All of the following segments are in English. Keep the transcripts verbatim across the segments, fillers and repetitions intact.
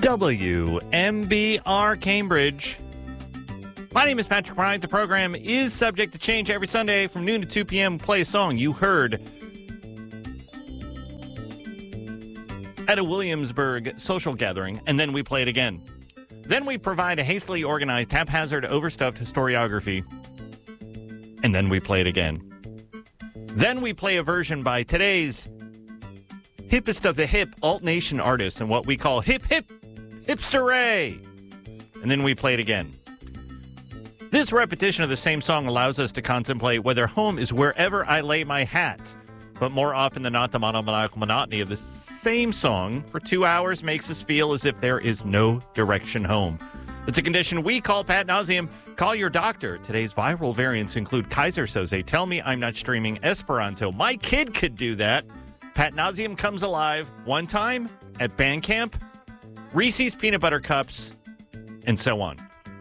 W M B R Cambridge. My name is Patrick Bryant. The program is subject to change every Sunday from noon to two p.m. Play a song you heard at a Williamsburg social gathering, and then we play it again. Then we provide a hastily organized, haphazard, overstuffed historiography, and then we play it again. Then we play a version by today's hippest of the hip alt-nation artists and what we call hip hip hipster-ray. And then we play it again. This repetition of the same song allows us to contemplate whether home is wherever I lay my hat. But more often than not, the monomaniacal monotony of the same song for two hours makes us feel as if there is no direction home. It's a condition we call Pat Nauseum. Call your doctor. Today's viral variants include Kaiser Soze, Tell Me I'm Not Streaming, Esperanto. My kid could do that. Pat Nauseum comes alive one time at band camp, Reese's Peanut Butter Cups, and so on.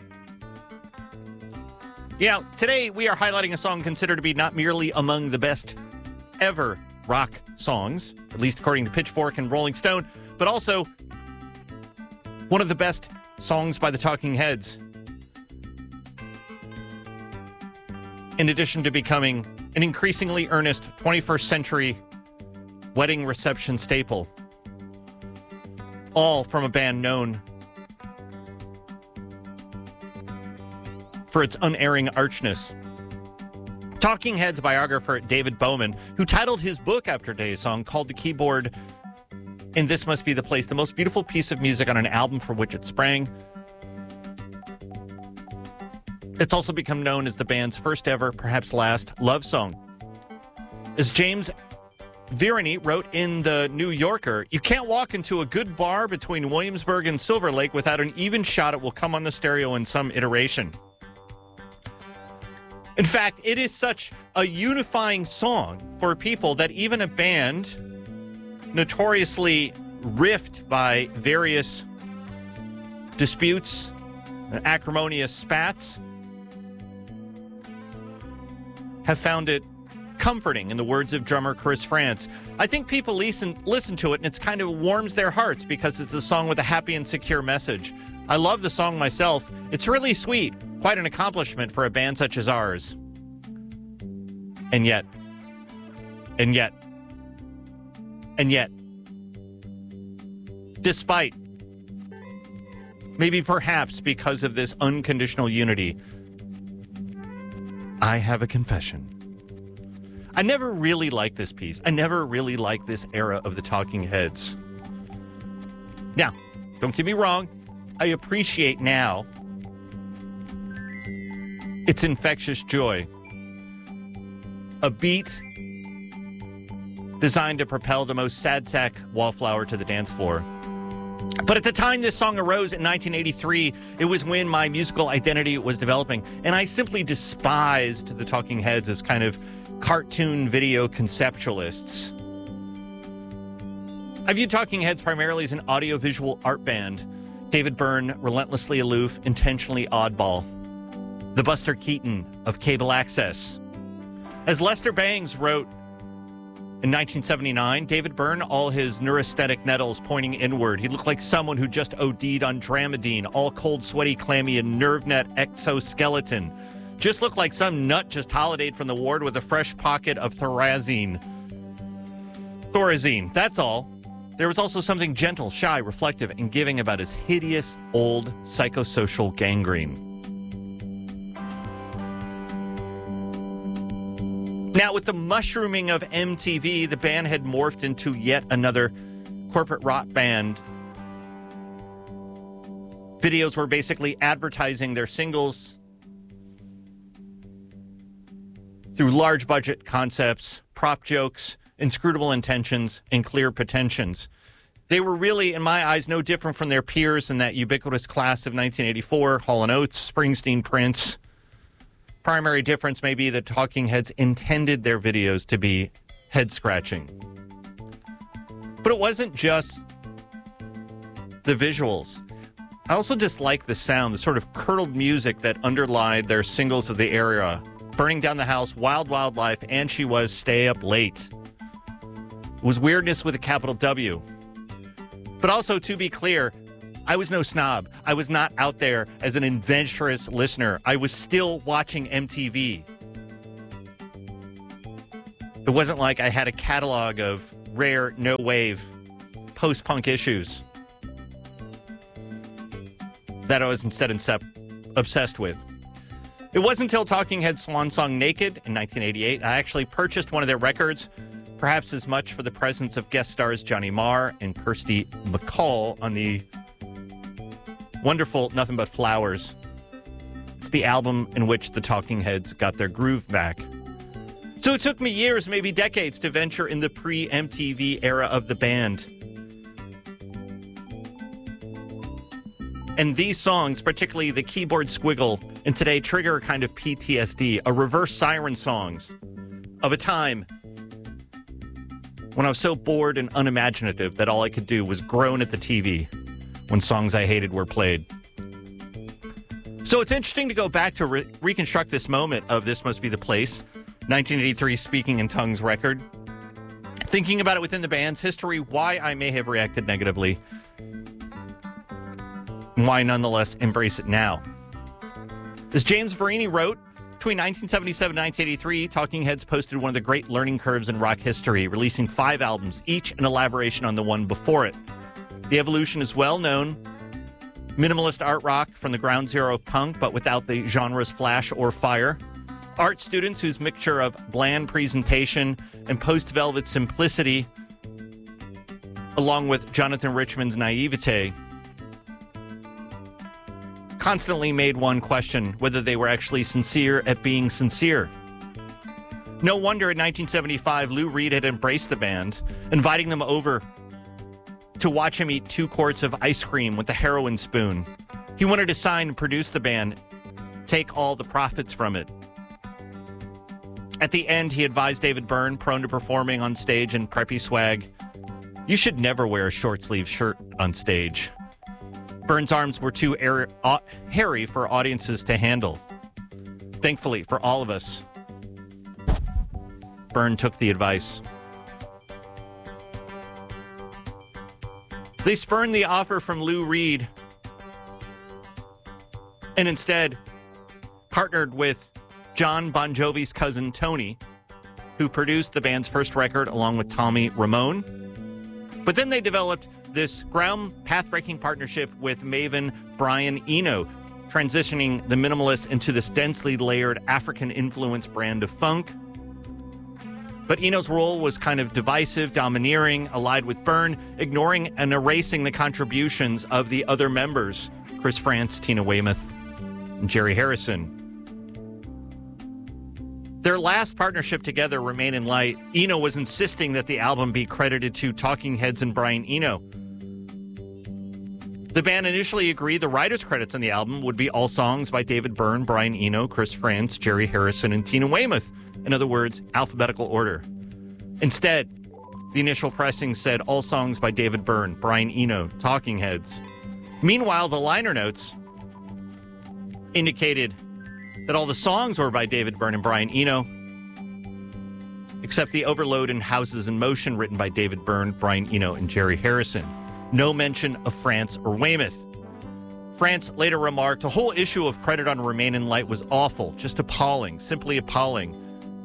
Yeah, today we are highlighting a song considered to be not merely among the best ever rock songs, at least according to Pitchfork and Rolling Stone, but also one of the best songs by the Talking Heads. In addition to becoming an increasingly earnest twenty-first century wedding reception staple. All from a band known for its unerring archness. Talking Heads biographer David Bowman, who titled his book after today's song, called the keyboard in This Must Be the Place the most beautiful piece of music on an album from which it sprang. It's also become known as the band's first ever, perhaps last, love song. As James Virani wrote in the New Yorker, you can't walk into a good bar between Williamsburg and Silver Lake without an even shot it will come on the stereo in some iteration. In fact, it is such a unifying song for people that even a band notoriously riffed by various disputes and acrimonious spats have found it comforting, in the words of drummer Chris France. I think people listen listen to it and it's kind of warms their hearts because it's a song with a happy and secure message. I love the song myself. It's really sweet. Quite an accomplishment for a band such as ours. And yet, and yet, and yet, despite, maybe perhaps because of this unconditional unity, I have a confession. I never really liked this piece. I never really liked this era of the Talking Heads. Now, don't get me wrong. I appreciate now its infectious joy. A beat designed to propel the most sad sack wallflower to the dance floor. But at the time this song arose in nineteen eighty-three, it was when my musical identity was developing, and I simply despised the Talking Heads as kind of cartoon video conceptualists. I viewed Talking Heads primarily as an audiovisual art band. David Byrne, relentlessly aloof, intentionally oddball. The Buster Keaton of cable access. As Lester Bangs wrote in nineteen seventy-nine, David Byrne, all his neurasthenic nettles pointing inward. He looked like someone who just OD'd on Dramamine, all cold, sweaty, clammy, and nerve net exoskeleton. Just looked like some nut just holidayed from the ward with a fresh pocket of Thorazine. Thorazine, that's all. There was also something gentle, shy, reflective, and giving about his hideous, old, psychosocial gangrene. Now, with the mushrooming of M T V, the band had morphed into yet another corporate rock band. Videos were basically advertising their singles through large budget concepts, prop jokes, inscrutable intentions, and clear pretensions. They were really, in my eyes, no different from their peers in that ubiquitous class of nineteen eighty-four, Hall and Oates, Springsteen, Prince. Primary difference may be that Talking Heads intended their videos to be head-scratching. But it wasn't just the visuals. I also disliked the sound, the sort of curdled music that underlied their singles of the era. Burning Down the House, Wild Wild Life, and She Was Stay Up Late. It was weirdness with a capital W. But also, to be clear, I was no snob. I was not out there as an adventurous listener. I was still watching M T V. It wasn't like I had a catalog of rare, no-wave, post-punk issues that I was instead insep- obsessed with. It wasn't until Talking Heads' swan song Naked in nineteen eighty-eight I actually purchased one of their records, perhaps as much for the presence of guest stars Johnny Marr and Kirsty MacColl on the wonderful Nothing But Flowers. It's the album in which the Talking Heads got their groove back. So it took me years, maybe decades, to venture in the pre-M T V era of the band. And these songs, particularly the keyboard squiggle, and today trigger a kind of P T S D, a reverse siren songs of a time when I was so bored and unimaginative that all I could do was groan at the T V when songs I hated were played. So it's interesting to go back to re- reconstruct this moment of This Must Be the Place, nineteen eighty-three Speaking in Tongues record. Thinking about it within the band's history, why I may have reacted negatively, and why nonetheless embrace it now. As James Verini wrote, between nineteen seventy-seven and nineteen eighty-three, Talking Heads posted one of the great learning curves in rock history, releasing five albums, each an elaboration on the one before it. The evolution is well known. Minimalist art rock from the ground zero of punk, but without the genre's flash or fire. Art students whose mixture of bland presentation and post-velvet simplicity, along with Jonathan Richman's naivete, constantly made one question whether they were actually sincere at being sincere. No wonder in nineteen seventy-five, Lou Reed had embraced the band, inviting them over to watch him eat two quarts of ice cream with a heroin spoon. He wanted to sign and produce the band, take all the profits from it. At the end, he advised David Byrne, prone to performing on stage in preppy swag, "You should never wear a short-sleeved shirt on stage." Byrne's arms were too air, uh, hairy for audiences to handle. Thankfully, for all of us, Byrne took the advice. They spurned the offer from Lou Reed and instead partnered with John Bon Jovi's cousin Tony, who produced the band's first record along with Tommy Ramone. But then they developed this ground path-breaking partnership with maven Brian Eno, transitioning the Minimalists into this densely layered African-influenced brand of funk. But Eno's role was kind of divisive, domineering, allied with Byrne, ignoring and erasing the contributions of the other members, Chris Frantz, Tina Weymouth, and Jerry Harrison. Their last partnership together, Remain in Light, Eno was insisting that the album be credited to Talking Heads and Brian Eno. The band initially agreed the writer's credits on the album would be all songs by David Byrne, Brian Eno, Chris Frantz, Jerry Harrison, and Tina Weymouth. In other words, alphabetical order. Instead, the initial pressing said all songs by David Byrne, Brian Eno, Talking Heads. Meanwhile, the liner notes indicated that all the songs were by David Byrne and Brian Eno, except the Overload and Houses in Motion written by David Byrne, Brian Eno, and Jerry Harrison. No mention of Frantz or Weymouth. Frantz later remarked, the whole issue of credit on Remain in Light was awful, just appalling, simply appalling.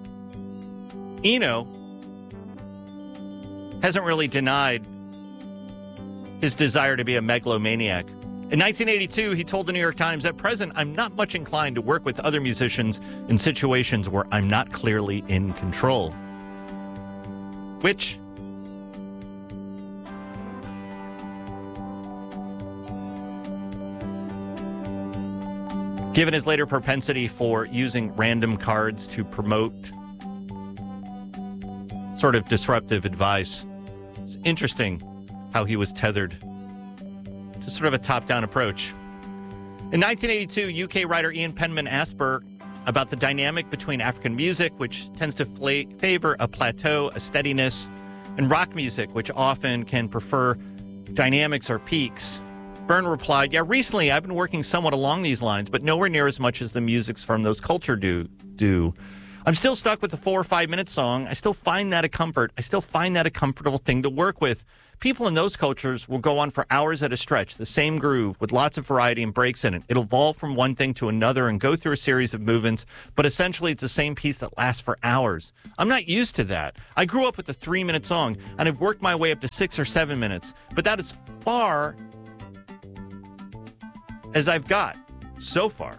Eno hasn't really denied his desire to be a megalomaniac. In nineteen eighty-two, he told the New York Times, "At present, I'm not much inclined to work with other musicians in situations where I'm not clearly in control." Which, given his later propensity for using random cards to promote sort of disruptive advice, it's interesting how he was tethered to sort of a top-down approach. In nineteen eighty-two, U K writer Ian Penman asked Burke about the dynamic between African music, which tends to fla- favor a plateau, a steadiness, and rock music, which often can prefer dynamics or peaks. Byrne replied, "Yeah, recently I've been working somewhat along these lines, but nowhere near as much as the musics from those culture do. do. I'm still stuck with the four or five minute song. I still find that a comfort. I still find that a comfortable thing to work with. People in those cultures will go on for hours at a stretch, the same groove with lots of variety and breaks in it. It'll evolve from one thing to another and go through a series of movements, but essentially it's the same piece that lasts for hours. I'm not used to that. I grew up with a three-minute song, and I've worked my way up to six or seven minutes, but that is far as I've got so far.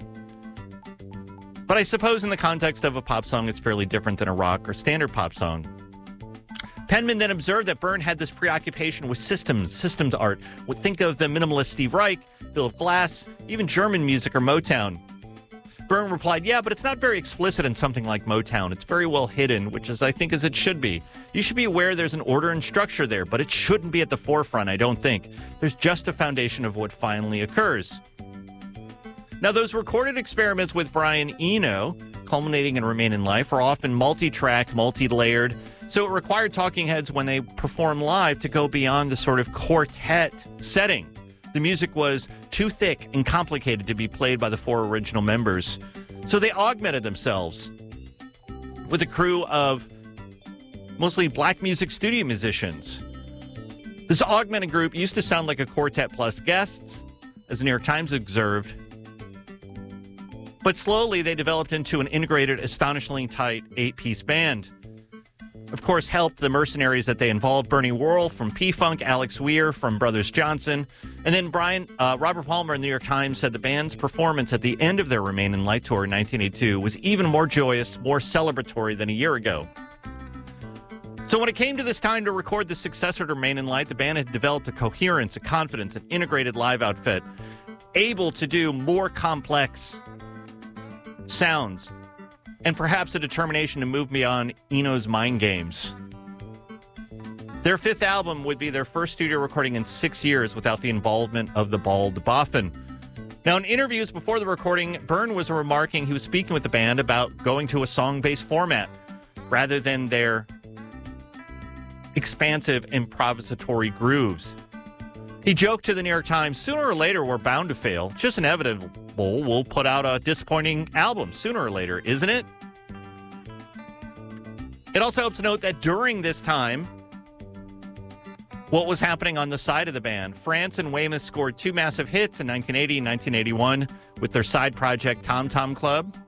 But I suppose in the context of a pop song, it's fairly different than a rock or standard pop song. Penman then observed that Byrne had this preoccupation with systems, systems art. Would think of the minimalist Steve Reich, Philip Glass, even German music or Motown. Byrne replied, yeah, but it's not very explicit in something like Motown. It's very well hidden, which is, I think, as it should be. You should be aware there's an order and structure there, but it shouldn't be at the forefront, I don't think. There's just a foundation of what finally occurs. Now, those recorded experiments with Brian Eno, culminating in Remain in Life, are often multi-tracked, multi-layered, so it required talking heads when they perform live to go beyond the sort of quartet setting. The music was too thick and complicated to be played by the four original members, so they augmented themselves with a crew of mostly black music studio musicians. This augmented group used to sound like a quartet plus guests, as the New York Times observed, but slowly they developed into an integrated, astonishingly tight eight-piece band. Of course, helped the mercenaries that they involved, Bernie Worrell from P-Funk, Alex Weir from Brothers Johnson. And then Brian, uh, Robert Palmer in the New York Times said the band's performance at the end of their Remain in Light tour in nineteen eighty-two was even more joyous, more celebratory than a year ago. So when it came to this time to record the successor to Remain in Light, the band had developed a coherence, a confidence, an integrated live outfit, able to do more complex sounds, and perhaps a determination to move beyond Eno's mind games. Their fifth album would be their first studio recording in six years without the involvement of the bald Boffin. Now, in interviews before the recording, Byrne was remarking he was speaking with the band about going to a song-based format rather than their expansive improvisatory grooves. He joked to the New York Times, sooner or later we're bound to fail. It's just inevitable. We'll put out a disappointing album sooner or later, isn't it? It also helps to note that during this time, what was happening on the side of the band? France and Weymouth scored two massive hits in nineteen eighty and nineteen eighty-one with their side project Tom Tom Club.